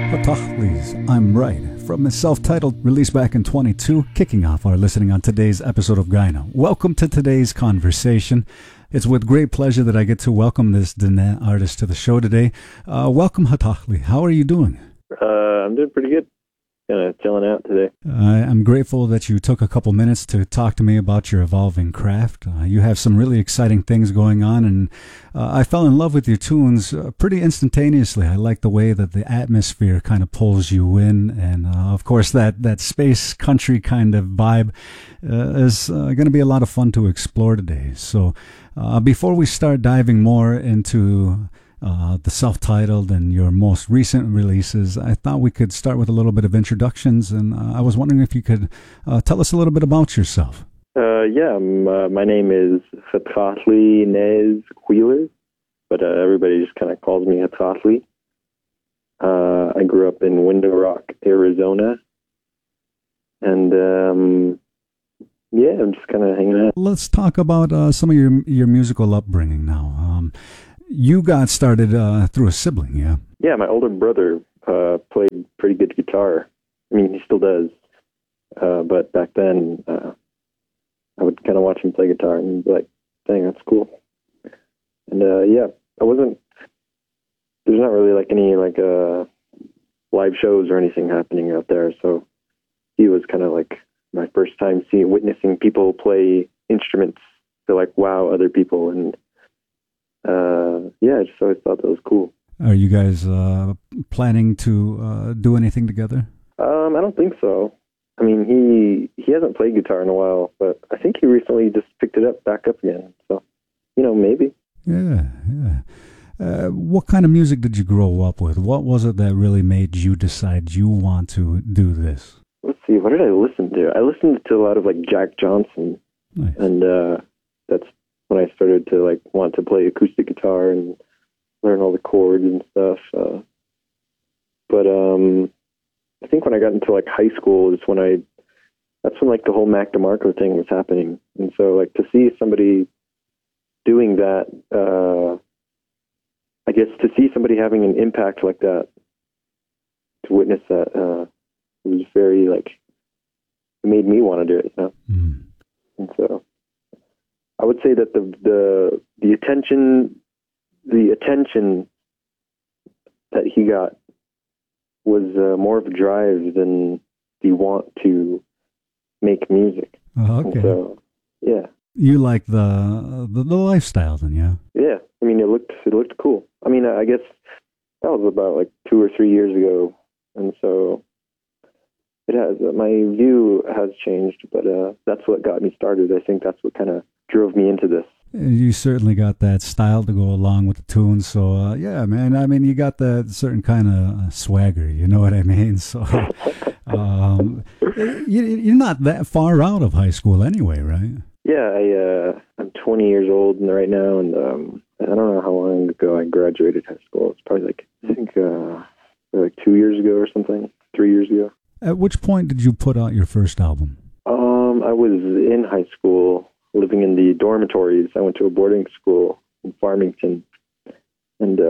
Hatahli's I'm Right, from his self-titled release back in 22, kicking off our listening on today's episode of Gaina. Welcome to today's conversation. It's with great pleasure that I get to welcome this Dene artist to the show today. Welcome, Hatahli. How are you doing? I'm doing pretty good. Kind of chilling out today. I'm grateful that you took a couple minutes to talk to me about your evolving craft. You have some really exciting things going on, and I fell in love with your tunes pretty instantaneously. I like the way that the atmosphere kind of pulls you in, and of course that space country kind of vibe is going to be a lot of fun to explore today. So before we start diving more into the self-titled and your most recent releases, I thought we could start with a little bit of introductions, and I was wondering if you could tell us a little bit about yourself. My name is Hatahli Nez Wheeler, but everybody just kind of calls me Hatahli. I grew up in Window Rock, Arizona, and I'm just kind of hanging out. Let's talk about some of your musical upbringing now. You got started through a sibling, yeah? Yeah, my older brother played pretty good guitar. I mean, he still does. But back then, I would kind of watch him play guitar and be like, dang, that's cool. And there's not really like any live shows or anything happening out there. So he was kind of like my first time witnessing people play instruments to like wow other people. And I just always thought that was cool. Are you guys planning to do anything together? I don't think so. I mean, he hasn't played guitar in a while, but I think he recently just picked it back up again. So, maybe. Yeah. What kind of music did you grow up with? What was it that really made you decide you want to do this? Let's see, what did I listen to? I listened to a lot of like Jack Johnson. Nice. And that's when I started to like want to play acoustic guitar and learn all the chords and stuff. But I think when I got into like high school is that's when like the whole Mac DeMarco thing was happening. And so like to see somebody doing that, I guess to see somebody having an impact like that, to witness that, it was very like, it made me want to do it, Mm. And so I would say that the attention that he got was more of a drive than the want to make music. Oh, okay. And so, yeah. You like the lifestyle then, yeah? Yeah. I mean, it looked cool. I mean, I guess that was about like 2 or 3 years ago, and so my view has changed, but that's what got me started. I think that's what kind of drove me into this. You certainly got that style to go along with the tunes, so yeah, man. I mean, you got that certain kind of swagger, you know what I mean? So you're not that far out of high school anyway, right? Yeah, I'm 20 years old right now, and I don't know how long ago I graduated high school. It's probably like 2 years ago or something, 3 years ago. At which point did you put out your first album? I was in high school, living in the dormitories. I went to a boarding school in Farmington, and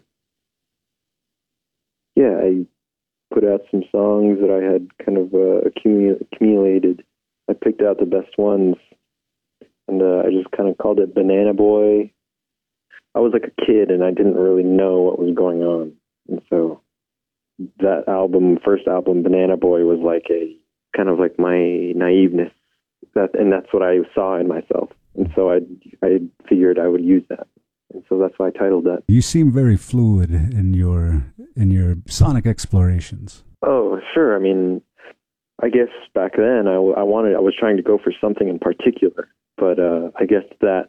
I put out some songs that I had kind of accumulated. I picked out the best ones, and I just kind of called it Banana Boy. I was like a kid, and I didn't really know what was going on, and so that first album, Banana Boy, was like a kind of like my naiveness. That's what I saw in myself. And so I figured I would use that. And so that's why I titled that. You seem very fluid in your sonic explorations. Oh, sure. I mean, I guess back then I was trying to go for something in particular, but I guess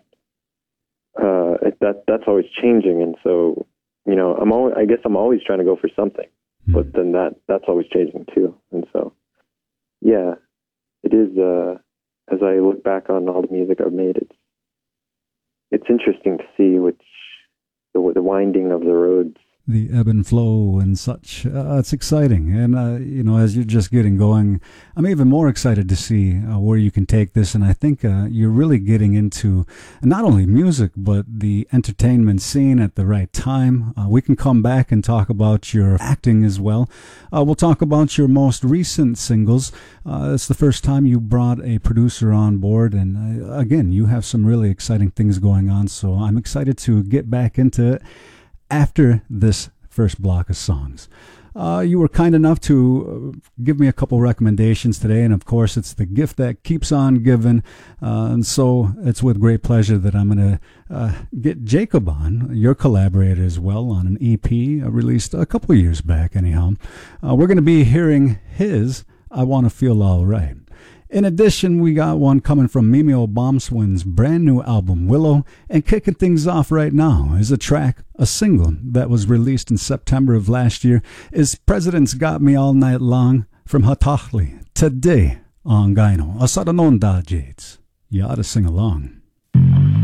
that's always changing. And so, I'm always trying to go for something. But then that's always changing too. And so, yeah, it is, as I look back on all the music I've made, it's interesting to see the winding of the roads. the ebb and flow and such. It's exciting. And, as you're just getting going, I'm even more excited to see where you can take this. And I think you're really getting into not only music, but the entertainment scene at the right time. We can come back and talk about your acting as well. We'll talk about your most recent singles. It's the first time you brought a producer on board. And again, you have some really exciting things going on. So I'm excited to get back into it after this first block of songs. You were kind enough to give me a couple recommendations today, and of course it's the gift that keeps on giving, and so it's with great pleasure that I'm going to get Jacob on, your collaborator as well, on an EP released a couple of years back anyhow. We're going to be hearing his I Want to Feel Alright. In addition, we got one coming from Mimi Obamswin's brand new album, Willow, and kicking things off right now is a single that was released in September of last year, is President's Got Me All Night Long from Hatahli, today on Gyno. Asada non da Jades. You ought to sing along.